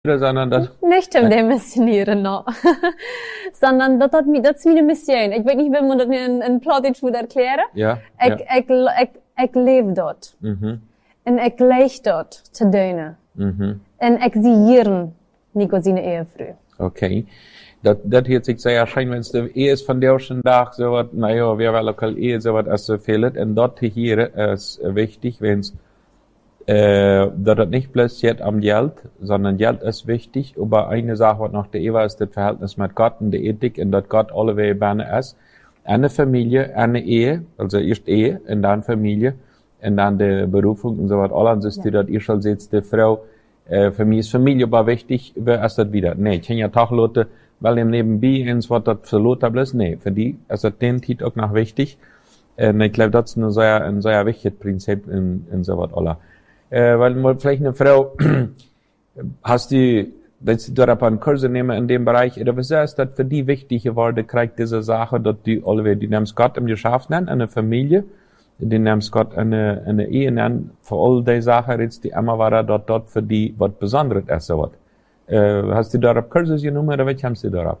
sondern das... Nicht om det missioneren, no. Sondern dat is mijn missie. Ik weet niet hoe dat een plot iets moet erklären. Ja. Ik leef dat. En ik leeg dat te doen. En ik zie hier Nico zijn Ehefrau. Okay. Dat hört sich sehr erscheinen, wenn es der Ehe ist von der ersten Tag, so was, naja, wir wollen lokal Ehe, so was, als so fehlt. Und dort hier ist wichtig, wenn es, dass das nicht bloß jetzt am Geld, sondern Geld ist wichtig. Aber eine Sache, was noch der Ehe ist, das Verhältnis mit Gott und die Ethik, und dass Gott alle Wege bane ist. Eine Familie, eine Ehe, also erst Ehe, und dann Familie, und dann die Berufung und so was. Alles ist die, dass ihr schon seht, die Frau, für mich ist Familie aber wichtig, wer ist das wieder? Nee, ich kann ja doch Leute, weil dem nebenbei ins was das für Leute ist, nee, für die ist das den Tit auch noch wichtig. Und ich glaube, das ist ein sehr wichtiges Prinzip in so was aller. Weil vielleicht eine Frau, hast die, wenn sie dort einen Kurs nehmen in dem Bereich, oder was ist das für die wichtig geworden, kriegt diese Sache, dass die alle, die nehmen Gott im Geschäft nennen, eine Familie, die nehmen Gott eine Ehe nennen, für all die Sachen, jetzt die immer war dort für die was Besonderes ist, so was. Hast du darauf Kurse genommen, oder was hast du darauf?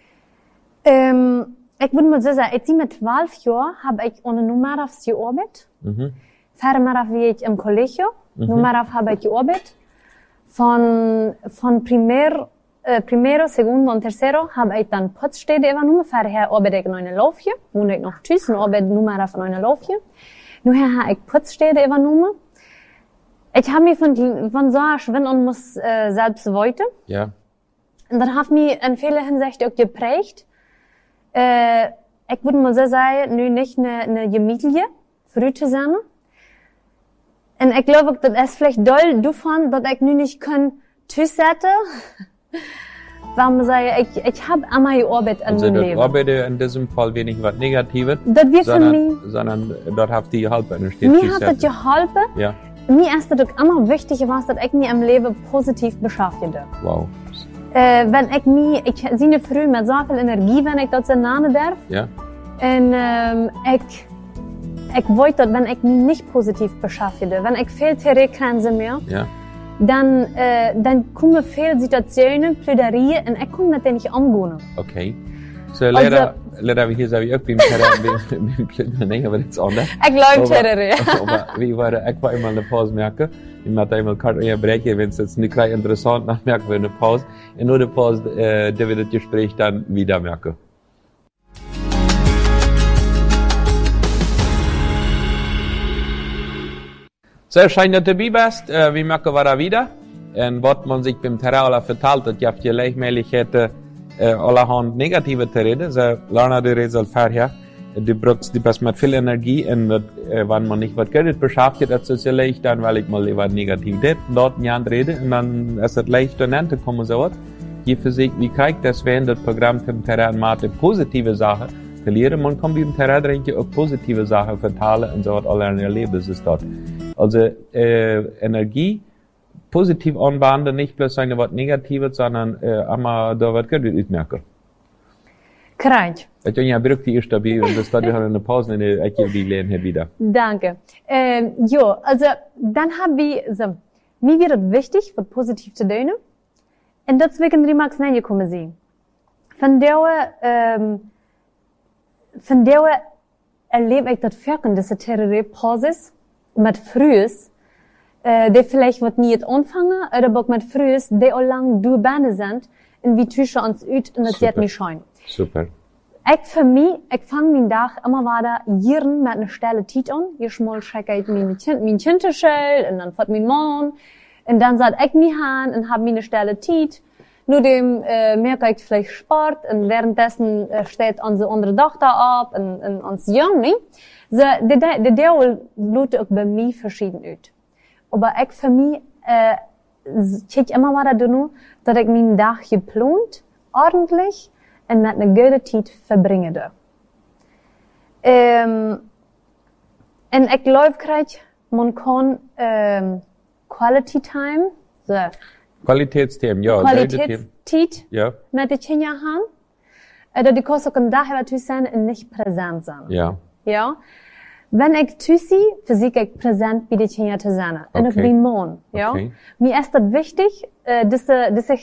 Ich würde mal so sagen, ich mit 12 Jahren habe ich ohne Nummer aufs gearbeitet. Verder wie ich im Kollegio, Nummer auf habe ich gearbeitet. Von Primero, Segundo und Tercero habe ich dann Putzstätte übernommen. Vorher arbeite ich in einer Laufje, wohne ich noch tschüss und arbeite Nummer auf einer Laufje. Nachher habe ich Putzstätte übernommen. Ich habe mich von so schwinn und muss selbst weiter. Ja. Und das hat mich in vielen Hinsichten auch geprägt. Ich würde mal so sagen, nu nicht eine Familie, früh zu sein. Und ich glaube, das ist vielleicht doll davon, dass ich nu nicht kann tüssete. Warum sage ich habe einmal gearbeitet in meinem Leben. Also, arbeite in diesem Fall wenig was Negatives. Das wird für mich. Sondern dort habt ihr geholfen. Mir hat das geholfen. Ja. Mir ist das immer wichtig, was dass ich mir im Leben positiv beschäftige. Wow. Wenn ich sehe früh mit so viel Energie, wenn ich das nennen darf. Ja. Und ich wollte, dass wenn ich mich nicht positiv beschäftige, wenn ich viel Theoriegrenze mehr, ja. dann kommen viele Situationen, Plöderien, und ich kann mit denen nicht umgehen. Okay. So, leider wie hier sage ich auch beim Plödern, nee, aber jetzt anders. Ich glaube Plöderien. Aber wie war ich war immer eine Pause merke. Ich mache immer gerade unterbrechen, wenn es jetzt nicht gleich interessant nach merken wir eine Pause. Und nur eine Pause, da wird das Gespräch dann wieder merken. Sehr schön, dass du dabei bist. Wir merken wir da wieder. Und was man sich beim Terraula verteilt, dass ihr vielleicht Möglichkeiten, allerhand negative te reden. Ze lernen die Rätsel vorher. Die brauchst die best mit viel Energie und wenn man nicht was Geld beschäftigt, ist es ja leicht, dann weil ich mal lieber negativ dort nicht rede und dann ist es leicht und kommen so was. Je für sich, wie kriegt das, wenn das Programm im Terrain macht, positive Sachen verlieren, man kann beim Terrain drin auch positive Sachen verteilen und so was alle in ihr Leben ist dort. Also, Energie, positiv anwenden, nicht bloß sagen, was Negatives, sondern, einmal da was Geld mitmerken. Krijg. Ik denk, ja, bruk die eerst daarbij, want dan staat er eine Pause in der Ecke, die lernen hier wieder. Danke. Jo, also, dann haben wir, so, mir wird es wichtig, was positiv zu tun. Und deswegen remarks nein gekommen sein. Von der erlebe ich das Wirken dieser Therapie-Pauses mit Frühes, die vielleicht wird nie jetzt anfangen, oder auch mit Frühes, die auch lang durchbahnen sind, und wie Tücher uns üt, und das wird mich scheuen. Super. Ich fange meinen Tag immer weiter jeden mit einer Stelle Tiet an. Hier mal schrecke ich mein Tintenschell, und dann fährt mein Mann, und dann sagt ich mich an, und hab meine Stelle Tiet. Nur dem, merke ich vielleicht Sport, und währenddessen, steht unsere andere Tochter ab, und uns Jung, ne? So, der Deel loopt auch bei mir verschieden uit. Aber ich für mich, kijk immer weiter danach, dass ich meinen Tag geplant, ordentlich, und mit einer guten Zeit verbringe. Und ich glaube, man kann Quality Time, so. Qualitätsthemen, ja. Qualitätszeit ja. Mit den Kindern haben. Die kann auch ein Tag sein und nicht präsent sein. Ja. Ja. Wenn ich tüsi, versuche ich präsent bei den Kindern zu sein. Und ich Okay. bin Mann, ja. Okay. Mir ist das wichtig, dass ich